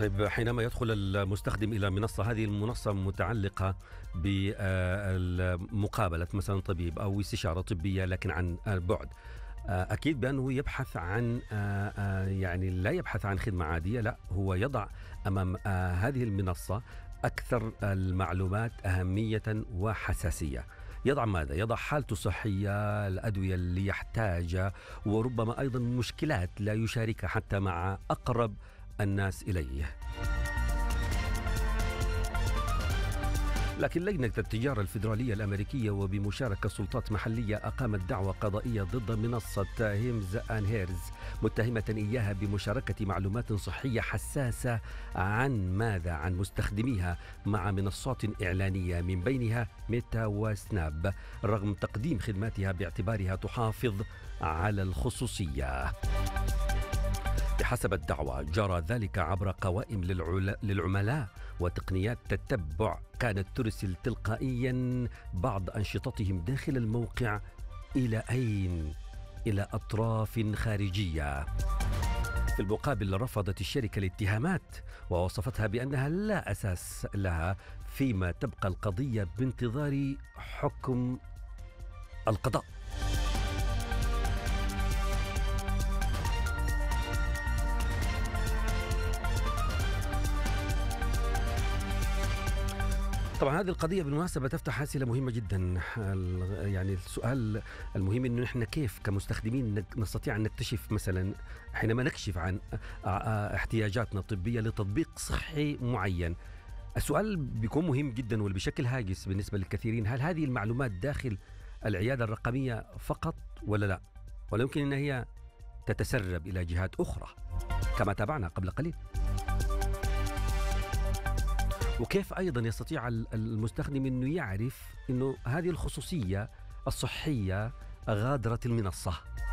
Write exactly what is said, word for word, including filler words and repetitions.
طيب، حينما يدخل المستخدم إلى منصة، هذه المنصة متعلقة بمقابلة مثلا طبيب أو استشارة طبية لكن عن بعد، أكيد بأنه يبحث عن يعني لا يبحث عن خدمة عادية، لا، هو يضع أمام هذه المنصة أكثر المعلومات أهمية وحساسية. يضع ماذا؟ يضع حالته الصحية، الأدوية اللي يحتاجها، وربما أيضا مشكلات لا يشاركها حتى مع أقرب الناس إليه. لكن لجنة التجارة الفيدرالية الأمريكية وبمشاركة سلطات محلية أقامت دعوى قضائية ضد منصة هيمز أند هيرز، متهمة إياها بمشاركة معلومات صحية حساسة عن ماذا؟ عن مستخدميها مع منصات إعلانية من بينها ميتا وسناب، رغم تقديم خدماتها باعتبارها تحافظ على الخصوصية. بحسب الدعوى جرى ذلك عبر قوائم للعملاء وتقنيات تتبع كانت ترسل تلقائيا بعض أنشطتهم داخل الموقع إلى أين؟ إلى أطراف خارجية. في المقابل رفضت الشركة الاتهامات ووصفتها بأنها لا أساس لها، فيما تبقى القضية بانتظار حكم القضاء. طبعا هذه القضية بالمناسبة تفتح أسئلة مهمة جدا. يعني السؤال المهم إنه نحن كيف كمستخدمين نستطيع أن نكتشف مثلا حينما نكشف عن احتياجاتنا الطبية لتطبيق صحي معين. السؤال بيكون مهم جدا واللي بشكل هاجس بالنسبة للكثيرين، هل هذه المعلومات داخل العيادة الرقمية فقط ولا لا؟ ولا يمكن أن هي تتسرب إلى جهات أخرى كما تابعنا قبل قليل؟ وكيف أيضا يستطيع المستخدم أنه يعرف أنه هذه الخصوصية الصحية غادرت المنصة؟